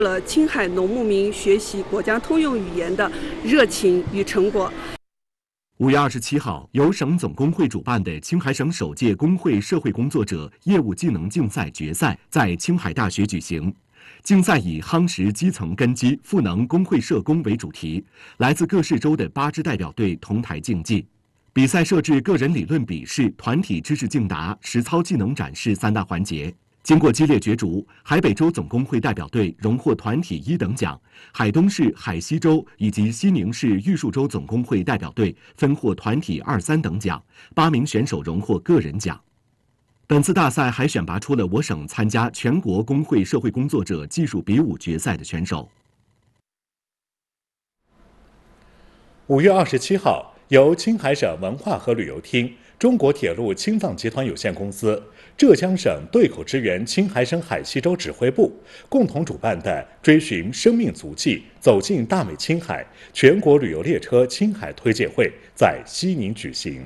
了青海农牧民学习国家通用语言的热情与成果。 5月27号，由省总工会主办的青海省首届工会社会工作者业务技能竞赛决赛在青海大学举行。竞赛以夯实基层根基、赋能工会社工为主题，来自各市州的8支代表队同台竞技。比赛设置个人理论笔试、团体知识竞答、实操技能展示3大环节。经过激烈角逐，海北州总工会代表队荣获团体1等奖，海东市、海西州以及西宁市玉树州总工会代表队分获团体2、3等奖，8名选手荣获个人奖。本次大赛还选拔出了我省参加全国工会社会工作者技术比武决赛的选手。 5月27号，由青海省文化和旅游厅、中国铁路青藏集团有限公司、浙江省对口支援青海省海西州指挥部共同主办的“追寻生命足迹，走进大美青海”全国旅游列车青海推介会在西宁举行。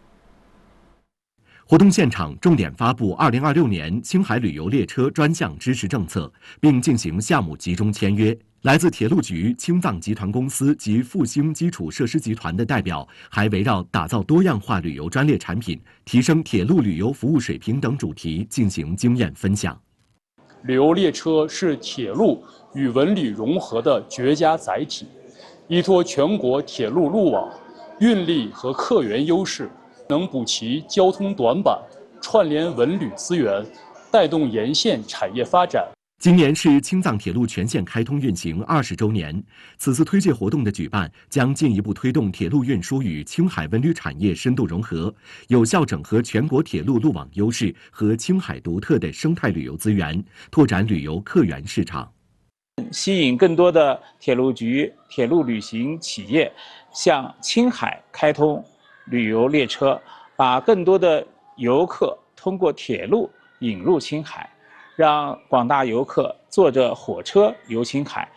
活动现场重点发布2026年青海旅游列车专项支持政策，并进行项目集中签约。来自铁路局、青藏集团公司及复兴基础设施集团的代表还围绕打造多样化旅游专列产品、提升铁路旅游服务水平等主题进行经验分享。 旅游列车是铁路与文旅融合的绝佳载体，依托全国铁路路网、运力和客源优势，能补齐交通短板，串联文旅资源，带动沿线产业发展。 今年是青藏铁路全线开通运行20周年，此次推介活动的举办将进一步推动铁路运输与青海文旅产业深度融合，有效整合全国铁路路网优势和青海独特的生态旅游资源，拓展旅游客源市场， 吸引更多的铁路局、铁路旅行企业向青海开通旅游列车，把更多的游客通过铁路引入青海，让广大游客坐着火车游青海。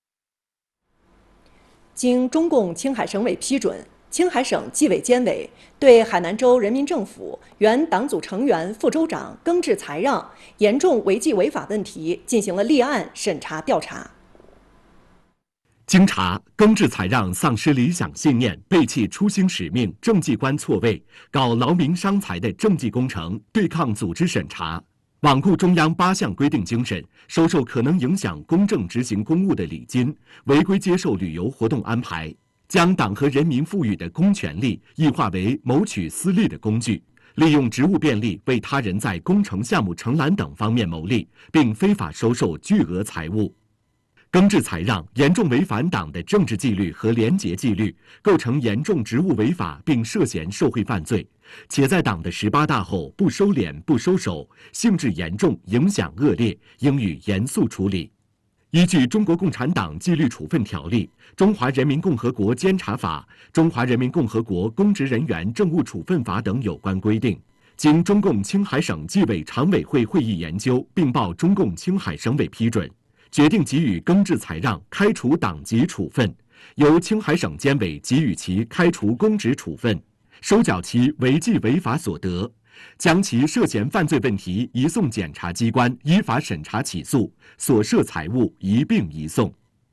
经中共青海省委批准，青海省纪委监委对海南州人民政府原党组成员、副州长耿志才让严重违纪违法问题进行了立案审查调查。 经查，耿志才让丧失理想信念，背弃初心使命，政绩观错位，搞劳民伤财的政绩工程，对抗组织审查，罔顾中央8项规定精神，收受可能影响公正执行公务的礼金，违规接受旅游活动安排，将党和人民赋予的公权力异化为谋取私利的工具，利用职务便利为他人在工程项目承揽等方面牟利，并非法收受巨额财物。耿志才让严重违反党的政治纪律和廉洁纪律，构成严重职务违法，并涉嫌受贿犯罪，且在党的18大后不收敛不收手，性质严重，影响恶劣，应予严肃处理。依据《中国共产党纪律处分条例》、《中华人民共和国监察法》、《中华人民共和国公职人员政务处分法》等有关规定，经中共青海省纪委常委会会议研究，并报中共青海省委批准，决定给予耿志才让开除党籍处分，由青海省监委给予其开除公职处分，收缴其违纪违法所得，将其涉嫌犯罪问题移送检察机关依法审查起诉，所涉财物一并移送。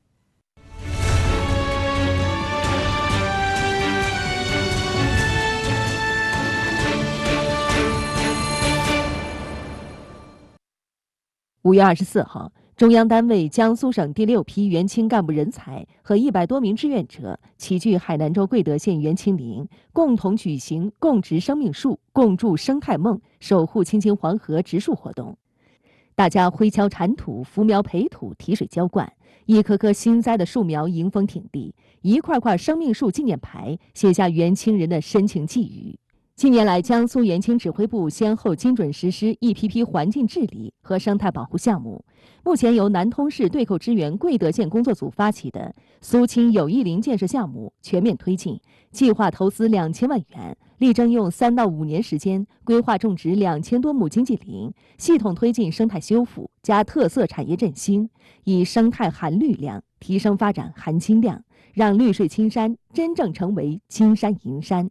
5月24号，中央单位江苏省第6批援青干部人才和100多名志愿者齐聚海南州贵德县援青陵，共同举行“共植生命树，共筑生态梦，守护青青黄河”植树活动。大家挥锹铲土、扶苗培土、提水浇灌，一棵棵新栽的树苗迎风挺立，一块块生命树纪念牌写下援青人的深情寄语。近年来，江苏援青指挥部先后精准实施一批批环境治理和生态保护项目。目前由南通市对口支援贵德县工作组发起的苏青友谊林建设项目全面推进，计划投资2000万元，力争用3到5年时间规划种植2000多亩经济林，系统推进生态修复，加特色产业振兴，以生态含绿量提升发展含金量，让绿水青山真正成为金山银山。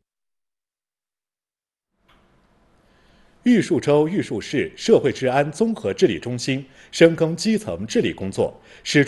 玉树州玉树市社会治安综合治理中心深耕基层治理工作，始